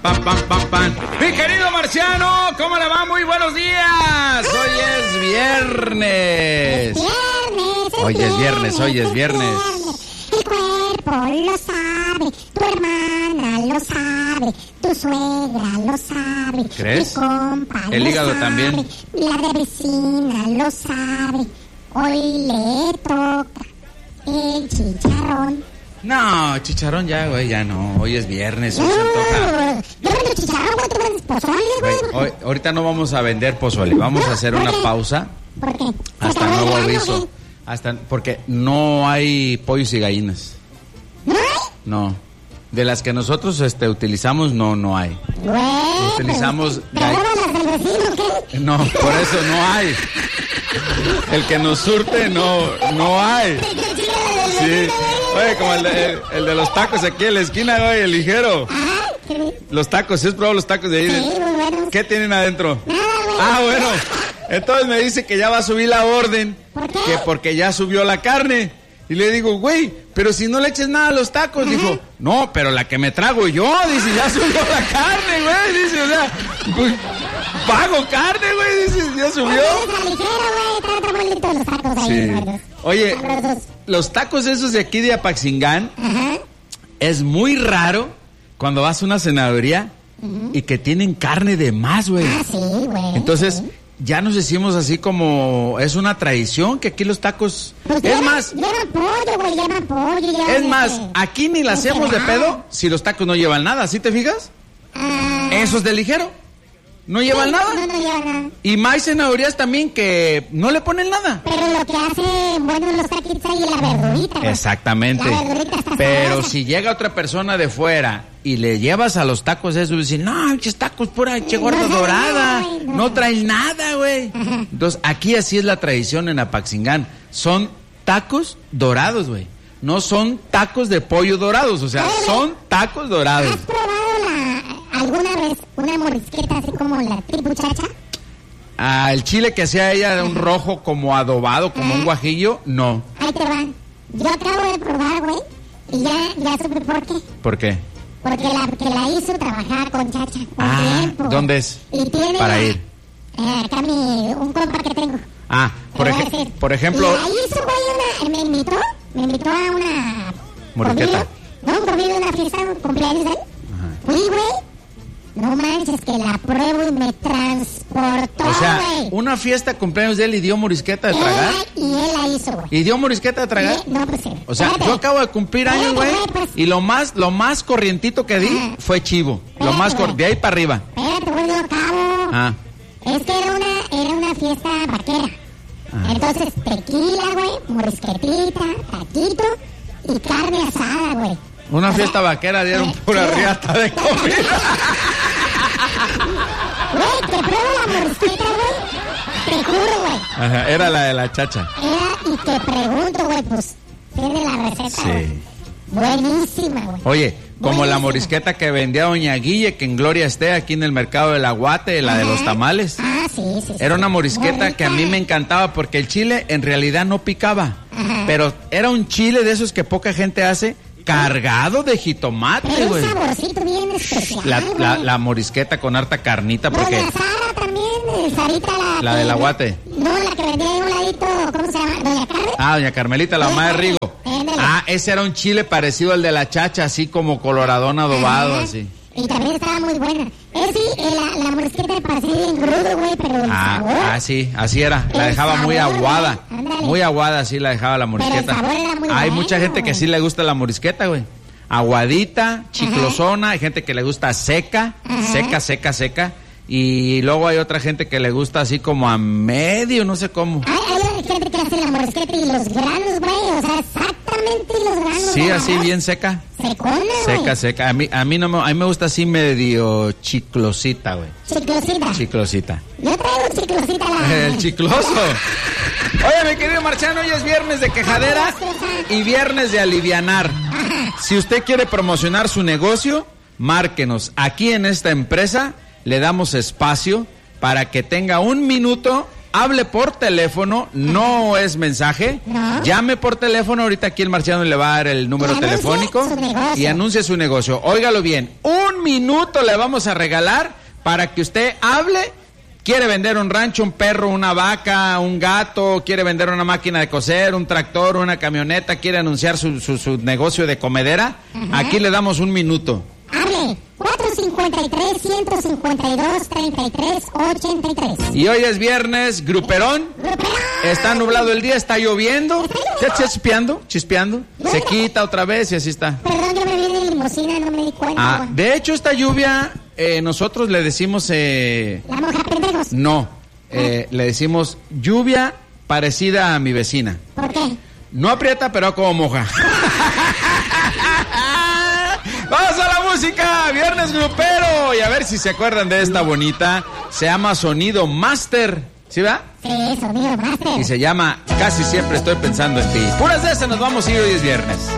pam, pam, pam, pam. Mi querido Marciano, ¿cómo le va? Muy buenos días. Hoy es viernes. Hoy es viernes. El cuerpo lo sabe, tu hermana lo sabe, tu suegra lo sabe. ¿Crees? Mi compa El lo hígado sabe, también. la de vecina lo sabe. Hoy le toca el chicharrón. No, chicharrón ya, güey, ya no. Hoy es viernes, hoy se antoja. Yo vendo chicharrón, güey, tú vendes pozole, güey. Ahorita no vamos a vender pozole, vamos a hacer una pausa. ¿Por qué? Hasta nuevo aviso. Porque no hay pollos y gallinas. ¿No hay? No. De las que nosotros utilizamos, no hay. Güey. Utilizamos ¿Te roban las del vecino, qué? No, por eso no hay. El que nos surte, no hay. Sí. Oye, como el de los tacos aquí en la esquina, güey, el ligero. Ajá. Los tacos, ¿sí has probado los tacos de ahí? Sí, muy buenos. ¿Qué tienen adentro? Nada, güey. Ah, bueno. Entonces me dice que ya va a subir la orden. ¿Por qué? Que porque ya subió la carne. Y le digo, güey, pero si no le eches nada a los tacos. Ajá. Dijo, no, pero la que me trago yo. Dice, ya subió la carne, güey. Dice, o sea, pues, pago carne, güey. Dice, ya subió. Los tacos ahí, Sí. gordos. Oye, Sabrosos. los tacos esos de aquí de Apaxingán, Ajá. es muy raro cuando vas a una cenaduría y que tienen carne de más, güey. Ah, sí, güey. Entonces, Sí. ya nos decimos así como, es una tradición que aquí los tacos... Pues es más, llevan pollo, güey, llevan pollo. Ya, es más, aquí ni la hacemos de pedo si los tacos no llevan nada, ¿sí te fijas? Esos de ligero, no llevan nada. No llevan nada. Y más cenadurías también que no le ponen nada. Pero lo que hace bueno los taquitos ahí es la verdurita, güey. Exactamente. La verdurita está Pero sabrosa. si llega otra persona de fuera y le llevas a los tacos eso y dicen, no, pinches tacos pura gorda sabe dorada, nada, güey, no traen nada, güey. Entonces, aquí así es la tradición en Apaxingán. Son tacos dorados, güey. No son tacos de pollo dorados, o sea, Oye, son tacos dorados. ¿Has probado alguna vez una morisqueta así como la tribuchacha? Ah, el chile que hacía ella era un rojo como adobado, como un guajillo, no. Ahí te van. Yo acabo de probar, güey, y ya supe por qué. ¿Por qué? Porque la que la hizo trabajaba con Chacha. Con tiempo. ¿Dónde es? Y tiene Para ir. acá un compa que tengo. Ah, por ejemplo... Y ahí hizo, güey, me invitó a una... ¿Morisqueta? No, un convivio de una fiesta, un cumpleaños de él. Fui, güey. No manches, que la pruebo y me transportó, O sea, güey. una fiesta cumpleaños de él y dio morisqueta de tragar. Y él la hizo, güey. ¿Y dio morisqueta de tragar? No, pues sí. O sea, Espérate. yo acabo de cumplir años, güey, Pues. y lo más corrientito que di fue chivo. Lo más Espérate, de ahí para arriba. Espérate, güey, yo acabo. Ah, Es que era una fiesta vaquera. Entonces, tequila, güey, morisquetita, taquito y carne asada, güey. una fiesta vaquera dieron pura riata de comida. Güey, te pruebo la morisqueta, güey. Te juro, güey. Ajá, era la de la chacha. Y te pregunto, güey, pues, tiene la receta, güey. Sí. Buenísima, güey. Oye, como la Buenísima. morisqueta que vendía Doña Guille, que en Gloria esté aquí en el mercado del Aguate, la de los tamales. Ah, sí. Era una Muy morisqueta que a mí rica. me encantaba porque el chile en realidad no picaba. Ajá. Pero era un chile de esos que poca gente hace, cargado de jitomate, Pero güey. un saborcito bien especial, La morisqueta con harta carnita, No, porque la Sara también, Sarita la que- del Aguate. No, la que vendía ahí a un ladito, ¿cómo se llama? Doña Carmen. Doña Carmelita, la mamá de Rigo. Ándale. Ese era un chile parecido al de la chacha, así como coloradón adobado, Ajá. así. Y también estaba muy buena. Sí, la morisqueta me parecía bien crudo, güey, pero el sabor... Sí, así era. La El dejaba muy sabor, aguada. güey. Ándale. Muy aguada, así la dejaba la morisqueta. el sabor era muy Hay bueno, mucha gente que güey. sí le gusta la morisqueta, güey. Aguadita, chiclosona, hay gente que le gusta seca, seca. Y luego hay otra gente que le gusta así como a medio, no sé cómo. Hay gente que hace la morisqueta y los granos, güey, o sea, exactamente los granos. Sí, de así arroz. bien seca. Secona, güey. Seca. A mí me gusta así medio chiclosita, güey. Chiclosita. Chiclosita. Yo traigo chiclosita El chicloso. Oye, mi querido Marciano, hoy es viernes de quejadera y viernes de alivianar. Si usted quiere promocionar su negocio, márquenos. Aquí en esta empresa le damos espacio para que tenga un minuto hable por teléfono, no es mensaje. No. Llame por teléfono, ahorita aquí el marciano le va a dar el número telefónico y anuncie su negocio. Óigalo bien, 1 minuto le vamos a regalar para que usted hable. Quiere vender un rancho, un perro, una vaca, un gato, quiere vender una máquina de coser, un tractor, una camioneta, quiere anunciar su negocio de comedera. Ajá. Aquí le damos 1 minuto. Hable, 453-152-3383. Y hoy es viernes, gruperón. Está nublado el día, está lloviendo. ¿Está chispeando? Se quita otra vez y así está. Perdón, yo me vi de limusina, no me di cuenta. De hecho, esta lluvia, nosotros le decimos... ¿La moja pendejos? No, le decimos lluvia parecida a mi vecina. ¿Por qué? No aprieta, pero como moja. ¡Vamos a la música! Viernes grupero. Y a ver si se acuerdan de esta bonita. Se llama Sonido Master. ¿Sí va? Sí, Sonido Master. Y se llama Casi siempre estoy pensando en ti. Puras de esas nos vamos a ir, hoy es viernes.